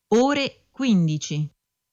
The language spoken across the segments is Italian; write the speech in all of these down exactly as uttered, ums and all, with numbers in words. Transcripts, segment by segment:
Ore quindici.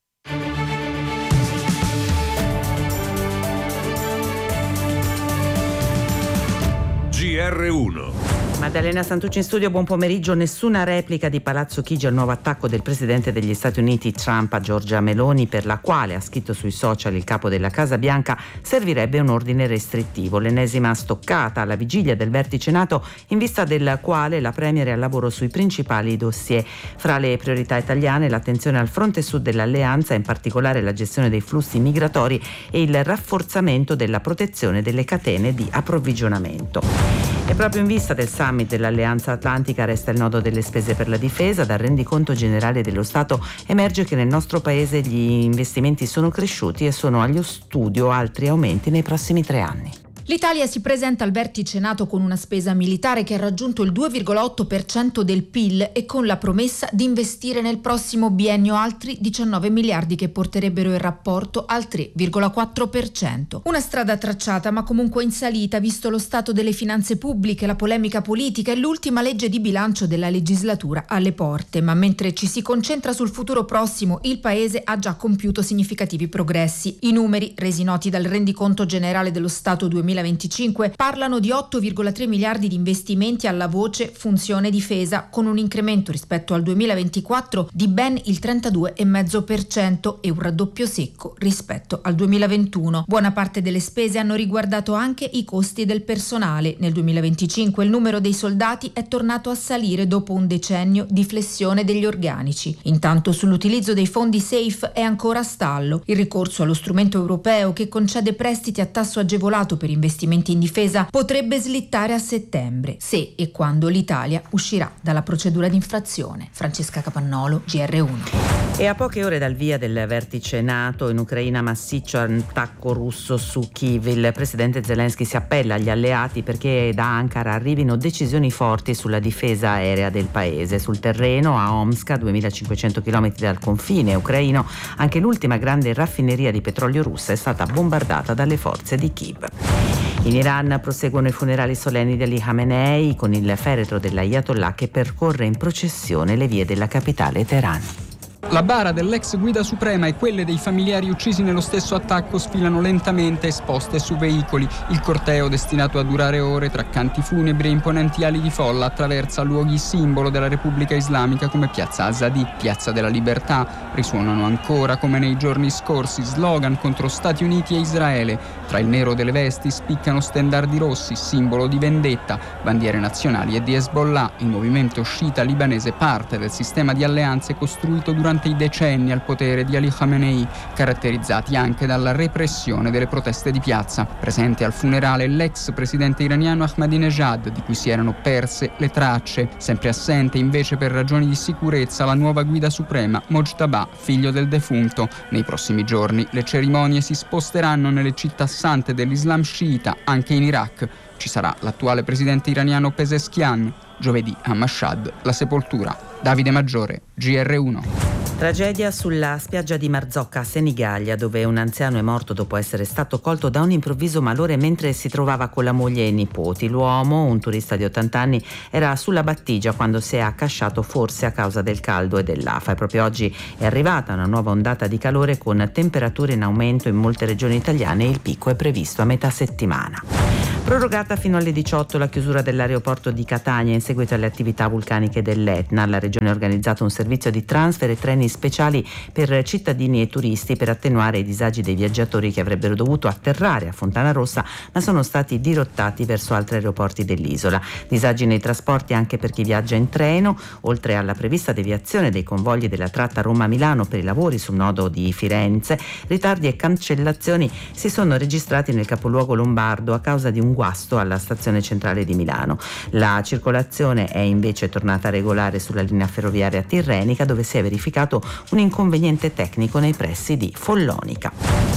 G R uno. Maddalena Santucci in studio, buon pomeriggio. Nessuna replica di Palazzo Chigi al nuovo attacco del presidente degli Stati Uniti Trump a Giorgia Meloni, per la quale, ha scritto sui social il capo della Casa Bianca, servirebbe un ordine restrittivo. L'ennesima stoccata alla vigilia del vertice NATO, in vista del quale la Premier è al lavoro sui principali dossier. Fra le priorità italiane l'attenzione al fronte sud dell'alleanza, in particolare la gestione dei flussi migratori e il rafforzamento della protezione delle catene di approvvigionamento. E proprio in vista del summit dell'Alleanza Atlantica resta il nodo delle spese per la difesa. Dal rendiconto generale dello Stato emerge che nel nostro paese gli investimenti sono cresciuti e sono allo studio altri aumenti nei prossimi tre anni. L'Italia si presenta al vertice NATO con una spesa militare che ha raggiunto il due virgola otto per cento del P I L e con la promessa di investire nel prossimo biennio altri diciannove miliardi che porterebbero il rapporto al tre virgola quattro per cento. Una strada tracciata ma comunque in salita, visto lo stato delle finanze pubbliche, la polemica politica e l'ultima legge di bilancio della legislatura alle porte. Ma mentre ci si concentra sul futuro prossimo, il Paese ha già compiuto significativi progressi. I numeri, resi noti dal rendiconto generale dello Stato duemilaventicinque, parlano di otto virgola tre miliardi di investimenti alla voce funzione difesa, con un incremento rispetto al duemilaventiquattro di ben il trentadue virgola cinque per cento e un raddoppio secco rispetto al duemilaventuno. Buona parte delle spese hanno riguardato anche i costi del personale. Nel duemilaventicinque il numero dei soldati è tornato a salire dopo un decennio di flessione degli organici. Intanto sull'utilizzo dei fondi SAFE è ancora a stallo. Il ricorso allo strumento europeo che concede prestiti a tasso agevolato per investimenti in difesa potrebbe slittare a settembre, se e quando l'Italia uscirà dalla procedura di infrazione. Francesca Capannolo, G R uno. E a poche ore dal via del vertice NATO in Ucraina, massiccio attacco russo su Kiev. Il presidente Zelensky si appella agli alleati perché da Ankara arrivino decisioni forti sulla difesa aerea del paese. Sul terreno a Omsk, a duemilacinquecento chilometri dal confine ucraino, anche l'ultima grande raffineria di petrolio russa è stata bombardata dalle forze di Kiev. In Iran proseguono i funerali solenni di Ali Khamenei con il feretro dell'Ayatollah che percorre in processione le vie della capitale Teheran. La bara dell'ex guida suprema e quelle dei familiari uccisi nello stesso attacco sfilano lentamente esposte su veicoli. Il corteo, destinato a durare ore tra canti funebri e imponenti ali di folla, attraversa luoghi simbolo della Repubblica Islamica come Piazza Azadi, Piazza della Libertà. Risuonano ancora, come nei giorni scorsi, slogan contro Stati Uniti e Israele. Tra il nero delle vesti spiccano stendardi rossi, simbolo di vendetta, bandiere nazionali e di Hezbollah, il movimento sciita libanese, parte del sistema di alleanze costruito durante i decenni al potere di Ali Khamenei, caratterizzati anche dalla repressione delle proteste di piazza. Presente al funerale l'ex presidente iraniano Ahmadinejad, di cui si erano perse le tracce. Sempre assente invece per ragioni di sicurezza la nuova guida suprema, Mojtaba, figlio del defunto. Nei prossimi giorni le cerimonie si sposteranno nelle città sante dell'Islam sciita, anche in Iraq. Ci sarà l'attuale presidente iraniano Pezeshkian. Giovedì a Mashhad la sepoltura. Davide Maggiore, G R uno. Tragedia sulla spiaggia di Marzocca a Senigallia, dove un anziano è morto dopo essere stato colto da un improvviso malore mentre si trovava con la moglie e i nipoti. L'uomo, un turista di ottanta anni, era sulla battigia quando si è accasciato, forse a causa del caldo e dell'afa. E proprio oggi è arrivata una nuova ondata di calore con temperature in aumento in molte regioni italiane e il picco è previsto a metà settimana. Prorogata fino alle diciotto la chiusura dell'aeroporto di Catania in seguito alle attività vulcaniche dell'Etna. La regione ha organizzato un servizio di transfer e treni speciali per cittadini e turisti per attenuare i disagi dei viaggiatori che avrebbero dovuto atterrare a Fontanarossa ma sono stati dirottati verso altri aeroporti dell'isola. Disagi nei trasporti anche per chi viaggia in treno, oltre alla prevista deviazione dei convogli della tratta Roma-Milano per i lavori sul nodo di Firenze. Ritardi e cancellazioni si sono registrati nel capoluogo lombardo a causa di un guasto alla stazione centrale di Milano. La circolazione è invece tornata regolare sulla linea ferroviaria tirrenica, dove si è verificato un inconveniente tecnico nei pressi di Follonica.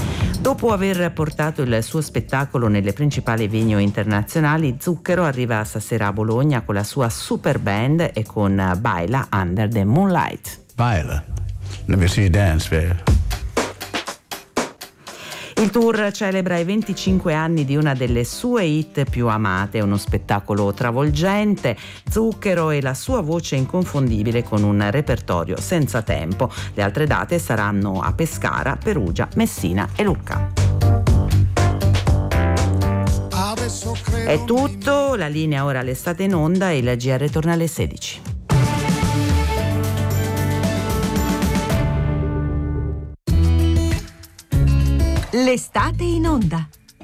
Dopo aver portato il suo spettacolo nelle principali venue internazionali, Zucchero arriva stasera a Bologna con la sua super band e con Baila Under the Moonlight. Baila. Let me see you dance, baby. Il tour celebra i venticinque anni di una delle sue hit più amate, uno spettacolo travolgente, Zucchero e la sua voce inconfondibile con un repertorio senza tempo. Le altre date saranno a Pescara, Perugia, Messina e Lucca. È tutto, la linea ora all'estate in onda e il G R torna alle sedici. L'estate in onda.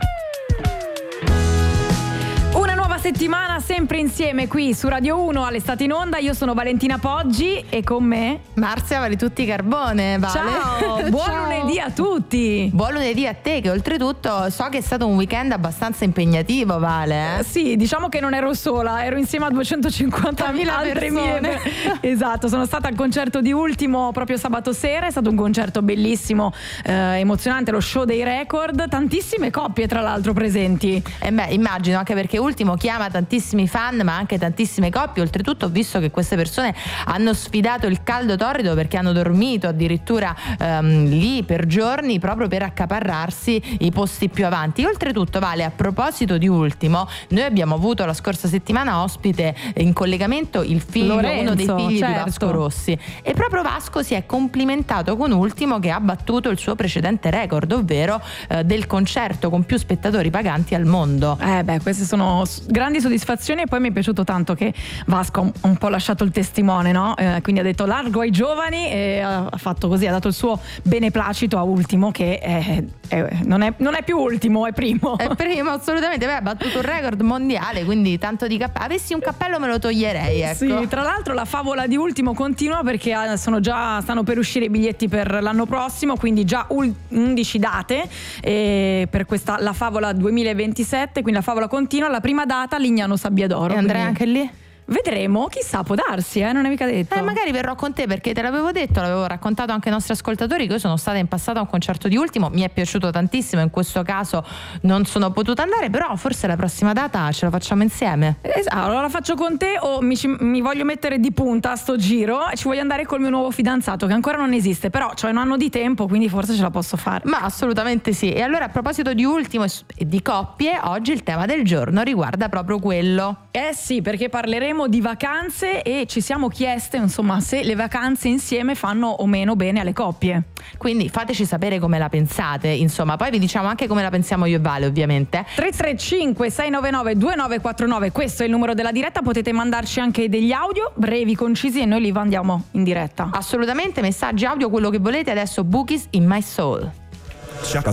Settimana sempre insieme qui su Radio uno all'estate in onda. Io sono Valentina Poggi e con me Marzia Vale tutti Carbone. Vale. Ciao, buon Ciao. lunedì a tutti. Buon lunedì a te, che oltretutto so che è stato un weekend abbastanza impegnativo, Vale. Eh? Sì, diciamo che non ero sola, ero insieme a duecentocinquantamila altre persone. mie. Esatto, sono stata al concerto di Ultimo proprio sabato sera, è stato un concerto bellissimo, eh, emozionante, lo show dei record, tantissime coppie tra l'altro presenti. E beh, immagino, anche perché Ultimo chiama tantissimi fan ma anche tantissime coppie. Oltretutto ho visto che queste persone hanno sfidato il caldo torrido, perché hanno dormito addirittura um, lì per giorni proprio per accaparrarsi i posti più avanti. Oltretutto, Vale, a proposito di Ultimo, noi abbiamo avuto la scorsa settimana ospite in collegamento il figlio, Lorenzo, uno dei figli certo. di Vasco Rossi, e proprio Vasco si è complimentato con Ultimo, che ha battuto il suo precedente record, ovvero eh, del concerto con più spettatori paganti al mondo. Eh beh, queste sono grandi soddisfazioni, e poi mi è piaciuto tanto che Vasco ha un po' lasciato il testimone, no? Eh, quindi ha detto largo ai giovani e ha fatto così, ha dato il suo beneplacito a Ultimo, che è, è, non, è, non è più Ultimo, è primo. È primo, assolutamente. Beh, ha battuto un record mondiale, quindi tanto di cappello. Avessi un cappello me lo toglierei, ecco. Sì, tra l'altro la favola di Ultimo continua, perché sono già, stanno per uscire i biglietti per l'anno prossimo, quindi già undici date eh, per questa La Favola duemilaventisette, quindi la favola continua. La prima data Lignano Sabbiadoro. E andrei quindi... anche lì? Vedremo, chissà, può darsi, eh, non è mica detto. Eh, magari verrò con te, perché te l'avevo detto, l'avevo raccontato anche ai nostri ascoltatori, che io sono stata in passato a un concerto di Ultimo, mi è piaciuto tantissimo, in questo caso non sono potuta andare, però forse la prossima data ce la facciamo insieme. Esatto, allora la faccio con te, o mi, ci, mi voglio mettere di punta a sto giro e ci voglio andare col mio nuovo fidanzato, che ancora non esiste, però c'ho un anno di tempo, quindi forse ce la posso fare. Ma assolutamente sì. E allora, a proposito di Ultimo e di coppie, oggi il tema del giorno riguarda proprio quello. Eh sì, perché parleremo di vacanze e ci siamo chieste, insomma, se le vacanze insieme fanno o meno bene alle coppie. Quindi fateci sapere come la pensate, insomma, poi vi diciamo anche come la pensiamo io e Vale, ovviamente. tre tre cinque sei nove nove due nove quattro nove, questo è il numero della diretta, potete mandarci anche degli audio brevi, concisi, e noi li mandiamo in diretta. Assolutamente, messaggi audio, quello che volete. Adesso Bookies in My Soul. Chaka